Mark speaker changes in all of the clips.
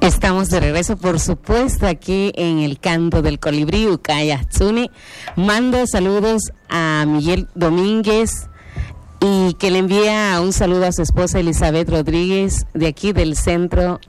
Speaker 1: Estamos de regreso, por supuesto, aquí en el canto del colibrí, Ucaya Tsuni. Mando saludos a Miguel Domínguez y que le envía un saludo a su esposa Elizabeth Rodríguez, de aquí del centro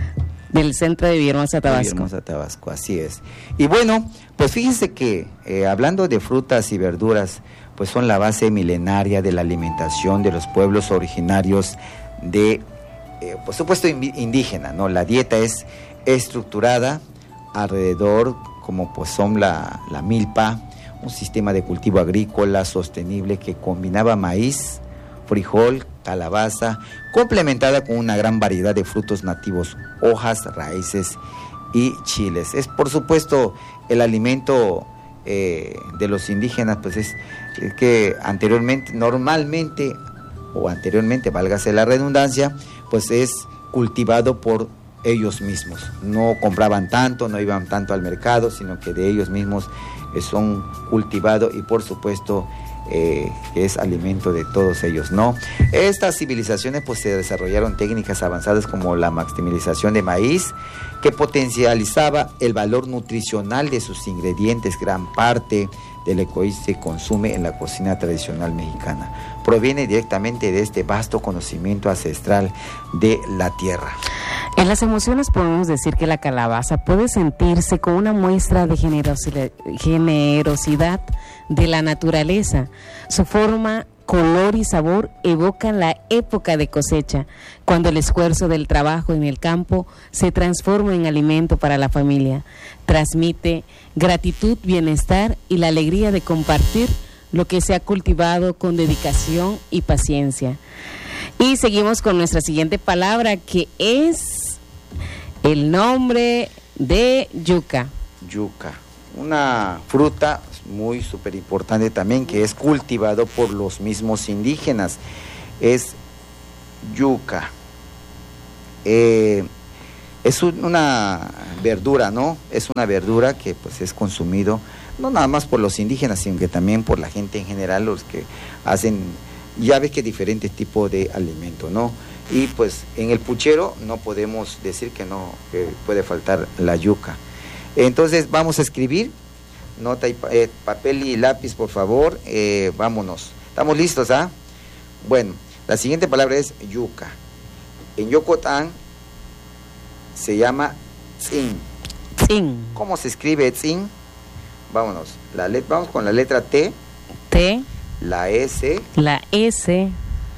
Speaker 1: de Villahermosa, Tabasco.
Speaker 2: Villahermosa, Tabasco, así es. Y bueno, pues fíjense que hablando de frutas y verduras, pues son la base milenaria de la alimentación de los pueblos originarios de por supuesto indígena, ¿no? La dieta es estructurada alrededor, como pues son la milpa, un sistema de cultivo agrícola sostenible que combinaba maíz, frijol, calabaza, complementada con una gran variedad de frutos nativos, hojas, raíces y chiles. Es por supuesto el alimento de los indígenas, pues es que normalmente, válgase la redundancia, pues es cultivado por ellos mismos. No compraban tanto, no iban tanto al mercado, sino que de ellos mismos son cultivados y por supuesto que es alimento de todos ellos, ¿no? Estas civilizaciones pues se desarrollaron técnicas avanzadas como la maximización de maíz, que potencializaba el valor nutricional de sus ingredientes. Gran parte del ecoíz se consume en la cocina tradicional mexicana. Proviene directamente de este vasto conocimiento ancestral de la tierra.
Speaker 1: En las emociones podemos decir que la calabaza puede sentirse como una muestra de generosidad de la naturaleza. Su forma, color y sabor evocan la época de cosecha, cuando el esfuerzo del trabajo en el campo se transforma en alimento para la familia. Transmite gratitud, bienestar y la alegría de compartir lo que se ha cultivado con dedicación y paciencia. Y seguimos con nuestra siguiente palabra, que es el nombre de yuca.
Speaker 2: Yuca, una fruta muy súper importante también, que es cultivado por los mismos indígenas. Es yuca. Es una verdura, ¿no? Es una verdura que pues es consumido no nada más por los indígenas, sino que también por la gente en general, los que hacen, ya ves que diferentes tipos de alimentos, ¿no? Y pues en el puchero no podemos decir que no, que puede faltar la yuca. Entonces vamos a escribir, nota y papel y lápiz, por favor. Vámonos. ¿Estamos listos, ah? Bueno, la siguiente palabra es yuca. En Yocotán se llama tzin.
Speaker 1: Tzin.
Speaker 2: ¿Cómo se escribe tzin? Vámonos. Vamos con la letra T.
Speaker 1: T.
Speaker 2: La S.
Speaker 1: La S.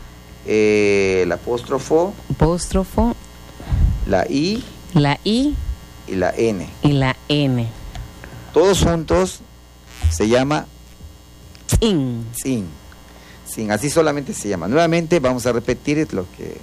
Speaker 2: El apóstrofo.
Speaker 1: Apóstrofo.
Speaker 2: La I.
Speaker 1: La I.
Speaker 2: Y la N.
Speaker 1: Y la N.
Speaker 2: Todos juntos se llama
Speaker 1: tzin.
Speaker 2: Tzin. Tzin. Así solamente se llama. Nuevamente vamos a repetir lo que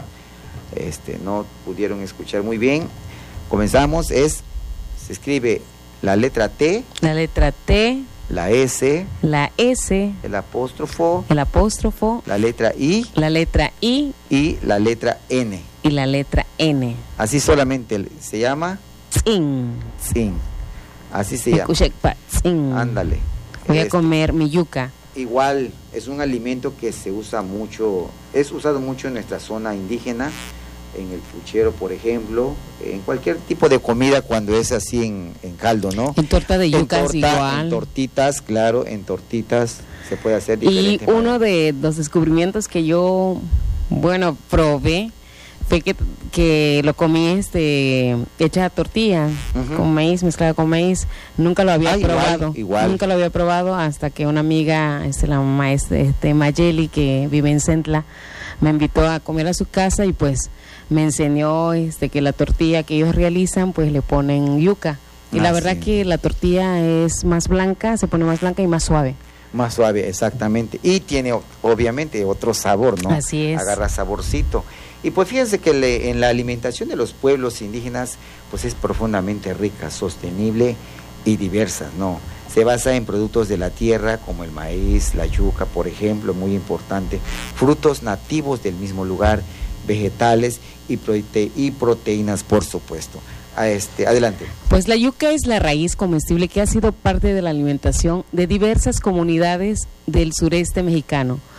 Speaker 2: no pudieron escuchar muy bien. Comenzamos. Se escribe la letra T.
Speaker 1: La letra T.
Speaker 2: La S.
Speaker 1: La S.
Speaker 2: El apóstrofo.
Speaker 1: El apóstrofo.
Speaker 2: La letra I.
Speaker 1: La letra I.
Speaker 2: Y la letra N.
Speaker 1: Y la letra N.
Speaker 2: Así solamente se llama
Speaker 1: tzin.
Speaker 2: Tzin. Así se llama.
Speaker 1: Tzin.
Speaker 2: Ándale.
Speaker 1: Voy a comer mi yuca.
Speaker 2: Igual es un alimento que se usa mucho, es usado mucho en nuestra zona indígena, en el puchero, por ejemplo, en cualquier tipo de comida cuando es así en caldo, ¿no?
Speaker 1: En torta de yuca es igual.
Speaker 2: En tortitas, claro, en tortitas se puede hacer diferente.
Speaker 1: Y uno de los descubrimientos que yo, probé fue que lo comí hecha a tortilla, con maíz, mezclada con maíz. Nunca lo había probado.
Speaker 2: Igual.
Speaker 1: Nunca lo había probado hasta que una amiga, la maestra, Mayeli, que vive en Centla, me invitó a comer a su casa y pues me enseñó que la tortilla que ellos realizan pues le ponen yuca. Y la verdad que la tortilla es más blanca, se pone más blanca y más suave.
Speaker 2: Más suave, exactamente. Y tiene obviamente otro sabor, ¿no?
Speaker 1: Así es.
Speaker 2: Agarra saborcito. Y pues fíjense que en la alimentación de los pueblos indígenas pues es profundamente rica, sostenible y diversa, ¿no? Se basa en productos de la tierra como el maíz, la yuca, por ejemplo, muy importante, frutos nativos del mismo lugar, vegetales y proteínas, por supuesto. Adelante.
Speaker 1: Pues la yuca es la raíz comestible que ha sido parte de la alimentación de diversas comunidades del sureste mexicano.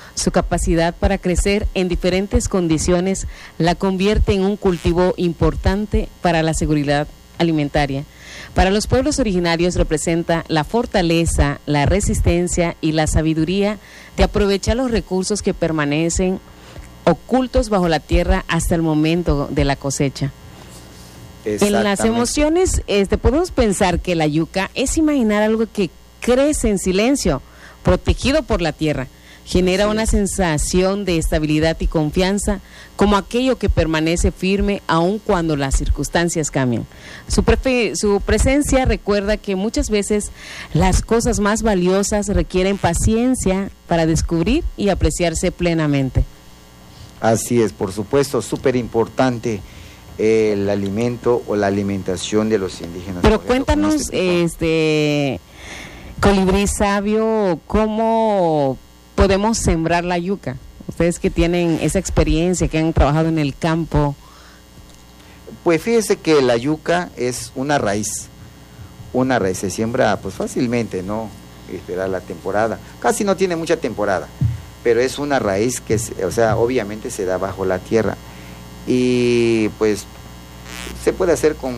Speaker 1: Su capacidad para crecer en diferentes condiciones la convierte en un cultivo importante para la seguridad alimentaria. Para los pueblos originarios representa la fortaleza, la resistencia y la sabiduría de aprovechar los recursos que permanecen ocultos bajo la tierra hasta el momento de la cosecha. En las emociones podemos pensar que la yuca es imaginar algo que crece en silencio, protegido por la tierra. Genera una sensación de estabilidad y confianza, como aquello que permanece firme aun cuando las circunstancias cambian. Su presencia recuerda que muchas veces las cosas más valiosas requieren paciencia para descubrir y apreciarse plenamente.
Speaker 2: Así es, por supuesto, súper importante el alimento o la alimentación de los indígenas.
Speaker 1: Pero cuéntanos, Colibrí Sabio, ¿cómo podemos sembrar la yuca? Ustedes que tienen esa experiencia, que han trabajado en el campo.
Speaker 2: Pues fíjese que la yuca es una raíz se siembra pues fácilmente, no esperar la temporada, casi no tiene mucha temporada, pero es una raíz que, obviamente se da bajo la tierra y pues se puede hacer con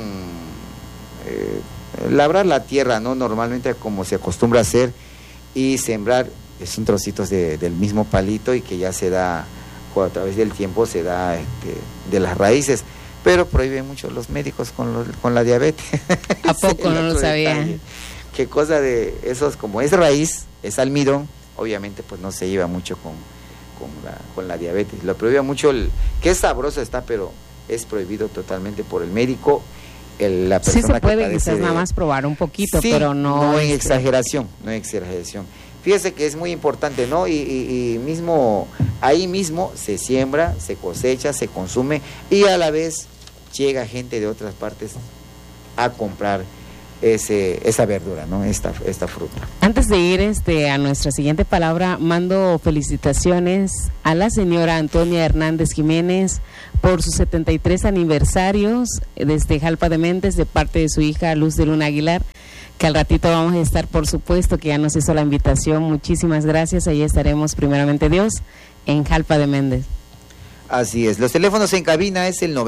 Speaker 2: labrar la tierra, ¿no? Normalmente como se acostumbra a hacer, y sembrar son trocitos del mismo palito y que ya se da, a través del tiempo se da de las raíces, pero prohíben mucho los médicos con la diabetes.
Speaker 1: ¿A poco no lo sabía?
Speaker 2: Detalle. ¿Qué cosa de esos? Como es raíz, es almidón, obviamente pues no se lleva mucho con la diabetes. Lo prohíbe mucho, que es sabroso está, pero es prohibido totalmente por el médico. La persona
Speaker 1: sí se puede
Speaker 2: que
Speaker 1: quizás nada más probar un poquito, sí, pero
Speaker 2: no en exageración, no en exageración. Fíjese que es muy importante, ¿no? Y ahí mismo se siembra, se cosecha, se consume y a la vez llega gente de otras partes a comprar esa verdura, ¿no? Esta fruta.
Speaker 1: Antes de ir a nuestra siguiente palabra, mando felicitaciones a la señora Antonia Hernández Jiménez por sus 73 aniversarios desde Jalpa de Méndez, de parte de su hija Luz de Luna Aguilar, que al ratito vamos a estar, por supuesto, que ya nos hizo la invitación. Muchísimas gracias. Ahí estaremos, primeramente Dios, en Jalpa de Méndez.
Speaker 2: Así es. Los teléfonos en cabina es el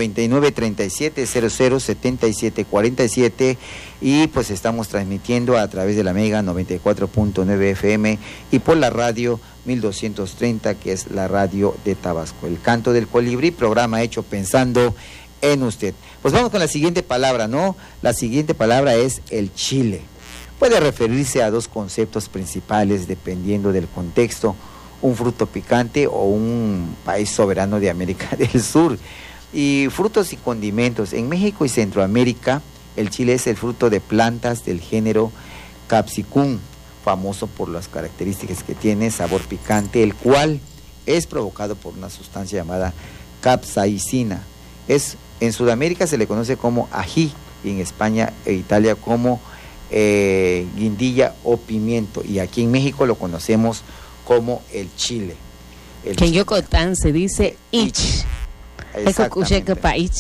Speaker 2: 9937-007747 y pues estamos transmitiendo a través de la Mega 94.9 FM y por la radio 1230, que es la radio de Tabasco. El Canto del Colibrí, programa hecho pensando en usted. Pues vamos con la siguiente palabra, ¿no? La siguiente palabra es el chile. Puede referirse a dos conceptos principales dependiendo del contexto: un fruto picante o un país soberano de América del Sur. Y frutos y condimentos. En México y Centroamérica, el chile es el fruto de plantas del género Capsicum, famoso por las características que tiene, sabor picante, el cual es provocado por una sustancia llamada capsaicina. En Sudamérica se le conoce como ají, y en España e Italia como guindilla o pimiento, y aquí en México lo conocemos como el chile.
Speaker 1: Que en Yucatán se dice ich.
Speaker 2: Exactamente.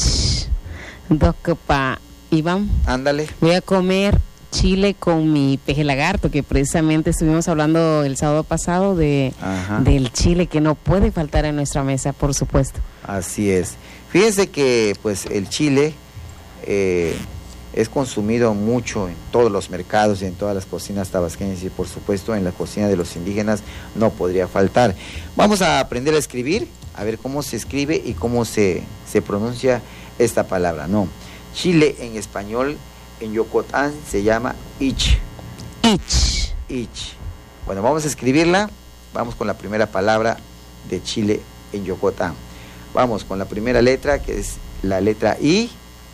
Speaker 1: Iván.
Speaker 2: Ándale.
Speaker 1: Voy a comer chile con mi peje lagarto, que precisamente estuvimos hablando el sábado pasado del chile, que no puede faltar en nuestra mesa, por supuesto.
Speaker 2: Así es. Fíjense que pues el chile es consumido mucho en todos los mercados y en todas las cocinas tabasqueñas, y por supuesto en la cocina de los indígenas no podría faltar. Vamos a aprender a escribir, a ver cómo se escribe y cómo se pronuncia esta palabra. No, chile en español, en Yucatán se llama ich. Ich. Bueno, vamos a escribirla. Vamos con la primera palabra de chile en Yucatán. Vamos con la primera letra, que es la letra I.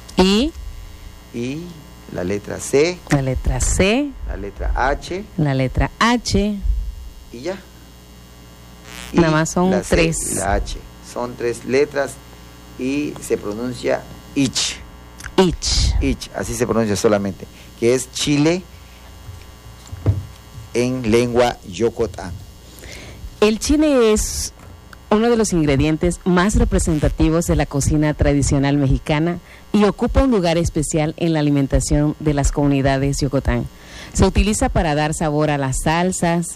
Speaker 2: Y la letra C.
Speaker 1: La letra C.
Speaker 2: La letra H.
Speaker 1: La letra H.
Speaker 2: Y ya.
Speaker 1: Nada más son
Speaker 2: la C,
Speaker 1: tres.
Speaker 2: La H. Son tres letras y se pronuncia ich. Ich, así se pronuncia solamente, que es chile en lengua yocotán.
Speaker 1: El chile es uno de los ingredientes más representativos de la cocina tradicional mexicana y ocupa un lugar especial en la alimentación de las comunidades yocotán. Se utiliza para dar sabor a las salsas,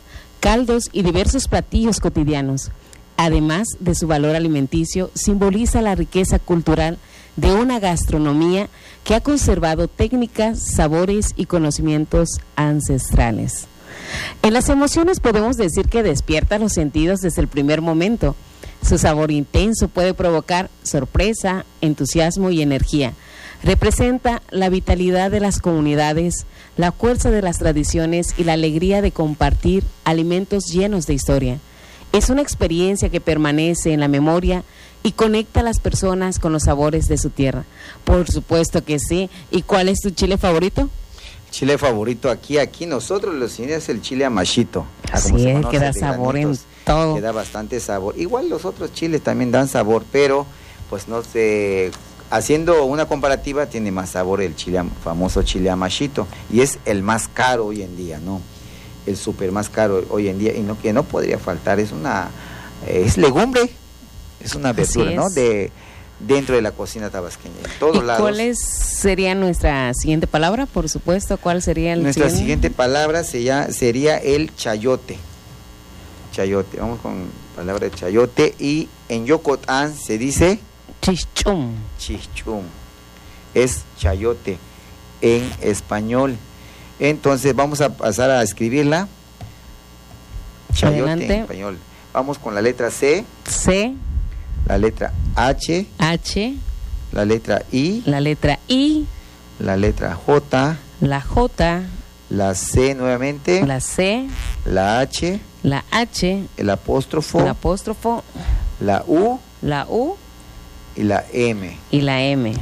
Speaker 1: caldos y diversos platillos cotidianos. Además de su valor alimenticio, simboliza la riqueza cultural de una gastronomía que ha conservado técnicas, sabores y conocimientos ancestrales. En las emociones podemos decir que despierta los sentidos desde el primer momento. Su sabor intenso puede provocar sorpresa, entusiasmo y energía. Representa la vitalidad de las comunidades, la fuerza de las tradiciones y la alegría de compartir alimentos llenos de historia. Es una experiencia que permanece en la memoria y conecta a las personas con los sabores de su tierra. Por supuesto que sí. ¿Y cuál es tu chile favorito?
Speaker 2: Chile favorito aquí nosotros los indígenas es el chile amachito.
Speaker 1: Así es, que da sabor en todo.
Speaker 2: Que da bastante sabor. Igual los otros chiles también dan sabor, pero pues no sé, haciendo una comparativa tiene más sabor el famoso chile amachito y es el más caro hoy en día, ¿no? El súper más caro hoy en día y que no podría faltar, es legumbre, es una verdura, ¿no? Dentro de la cocina tabasqueña, en todos lados.
Speaker 1: ¿Cuál sería nuestra siguiente palabra, por supuesto? ¿Cuál sería
Speaker 2: nuestra siguiente palabra? Sería el chayote. Chayote, vamos con palabra de chayote y en Yocotán se dice
Speaker 1: chichum.
Speaker 2: Chichum. Es chayote en español. Entonces vamos a pasar a escribirla. Chayote. Adelante. En español. Vamos con la letra C.
Speaker 1: C.
Speaker 2: La letra H.
Speaker 1: H.
Speaker 2: La letra I.
Speaker 1: La letra I.
Speaker 2: La letra J.
Speaker 1: La J.
Speaker 2: La C nuevamente.
Speaker 1: La C.
Speaker 2: La H.
Speaker 1: La H.
Speaker 2: El apóstrofo.
Speaker 1: El apóstrofo.
Speaker 2: La U.
Speaker 1: La U.
Speaker 2: Y la M.
Speaker 1: Y la M.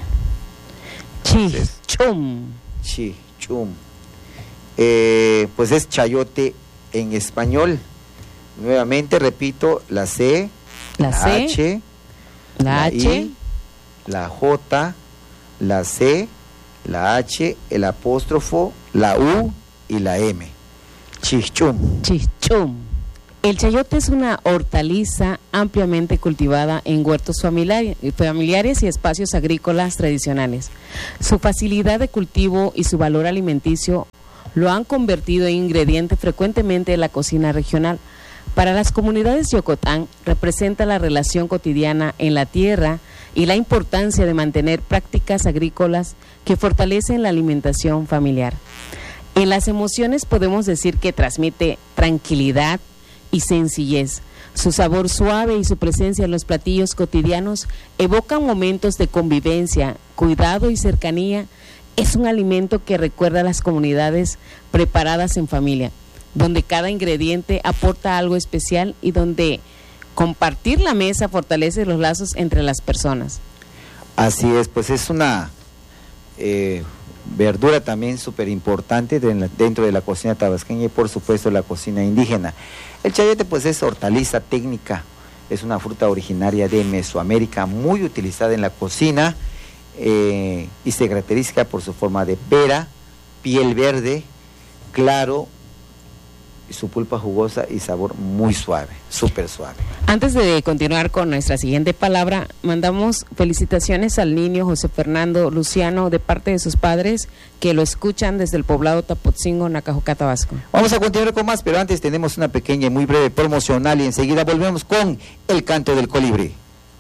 Speaker 1: Chichum.
Speaker 2: Chichum. Pues es chayote en español. Nuevamente repito, la C,
Speaker 1: la C,
Speaker 2: H,
Speaker 1: la H,
Speaker 2: I, la J, la C, la H, el apóstrofo, la U y la M. Chichum.
Speaker 1: Chichum. El chayote es una hortaliza ampliamente cultivada en huertos familiares y espacios agrícolas tradicionales. Su facilidad de cultivo y su valor alimenticio lo han convertido en ingrediente frecuentemente en la cocina regional. Para las comunidades Yocotán representa la relación cotidiana en la tierra y la importancia de mantener prácticas agrícolas que fortalecen la alimentación familiar. En las emociones podemos decir que transmite tranquilidad y sencillez. Su sabor suave y su presencia en los platillos cotidianos evocan momentos de convivencia, cuidado y cercanía. Es un alimento que recuerda a las comunidades preparadas en familia, donde cada ingrediente aporta algo especial y donde compartir la mesa fortalece los lazos entre las personas.
Speaker 2: Así es, pues es una verdura también súper importante dentro de la cocina tabasqueña y por supuesto la cocina indígena. El chayote pues es hortaliza técnica, es una fruta originaria de Mesoamérica muy utilizada en la cocina y se caracteriza por su forma de pera, piel verde, claro, su pulpa jugosa y sabor muy suave, súper suave.
Speaker 1: Antes de continuar con nuestra siguiente palabra, mandamos felicitaciones al niño José Fernando Luciano de parte de sus padres que lo escuchan desde el poblado Tapotzingo, Nacajuca, Tabasco.
Speaker 2: Vamos a continuar con más, pero antes tenemos una pequeña y muy breve promocional y enseguida volvemos con el canto del colibrí.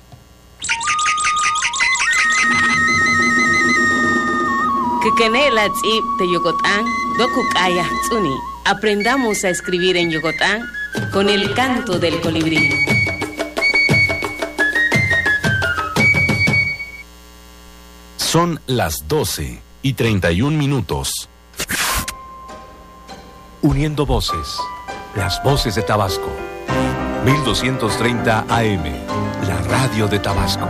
Speaker 1: Kekenela tzip de Yocotán, dokukaya tsuni. Aprendamos a escribir en Yocotán con el canto del colibrí.
Speaker 3: Son las 12:31. Uniendo voces, las voces de Tabasco. 1230 AM, la radio de Tabasco.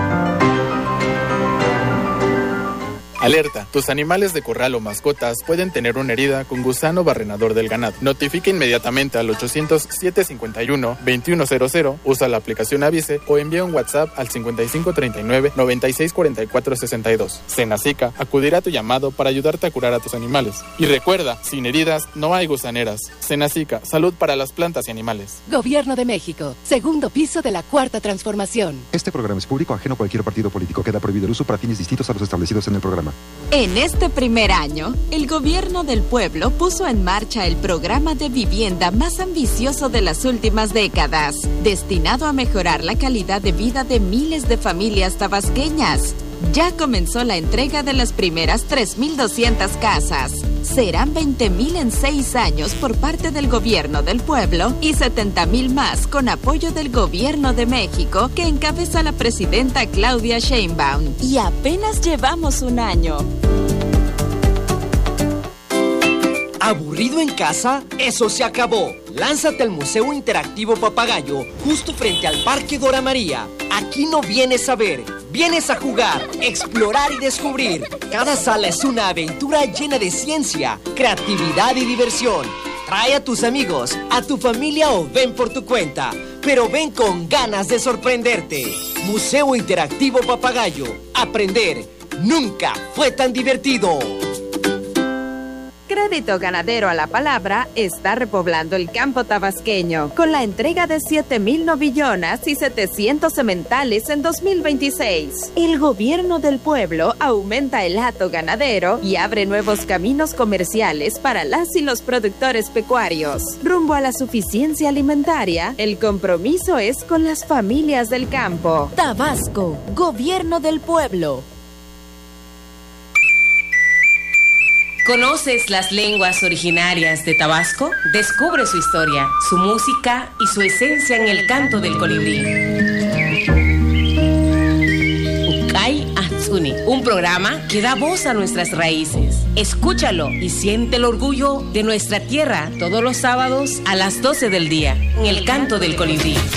Speaker 4: Alerta, tus animales de corral o mascotas pueden tener una herida con gusano barrenador del ganado. Notifica inmediatamente al 800-751-2100, usa la aplicación Avise o envía un WhatsApp al 5539-964462. Senacica acudirá a tu llamado para ayudarte a curar a tus animales. Y recuerda, sin heridas no hay gusaneras. Senacica, salud para las plantas y animales.
Speaker 5: Gobierno de México, segundo piso de la Cuarta Transformación.
Speaker 6: Este programa es público, ajeno a cualquier partido político. Queda prohibido el uso para fines distintos a los establecidos en el programa. En este primer año, el gobierno del pueblo puso en marcha el programa de vivienda más ambicioso de las últimas décadas, destinado a mejorar la calidad de vida de miles de familias tabasqueñas. Ya comenzó la entrega de las primeras 3.200 casas. Serán 20.000 en 6 años por parte del gobierno del pueblo y 70.000 más con apoyo del gobierno de México que encabeza la presidenta Claudia Sheinbaum. Y apenas llevamos un año.
Speaker 7: ¿Aburrido en casa? ¡Eso se acabó! Lánzate al Museo Interactivo Papagayo, justo frente al Parque Dora María. Aquí no vienes a ver, vienes a jugar, explorar y descubrir. Cada sala es una aventura llena de ciencia, creatividad y diversión. Trae a tus amigos, a tu familia o ven por tu cuenta, pero ven con ganas de sorprenderte. Museo Interactivo Papagayo. Aprender nunca fue tan divertido.
Speaker 6: Crédito Ganadero a la Palabra está repoblando el campo tabasqueño con la entrega de 7.000 novillonas y 700 sementales en 2026. El gobierno del pueblo aumenta el hato ganadero y abre nuevos caminos comerciales para las y los productores pecuarios. Rumbo a la suficiencia alimentaria, el compromiso es con las familias del campo. Tabasco, gobierno del pueblo.
Speaker 1: ¿Conoces las lenguas originarias de Tabasco? Descubre su historia, su música y su esencia en el canto del colibrí. Ucay Atsuni, un programa que da voz a nuestras raíces. Escúchalo y siente el orgullo de nuestra tierra todos los sábados a las 12 del día en el canto del colibrí.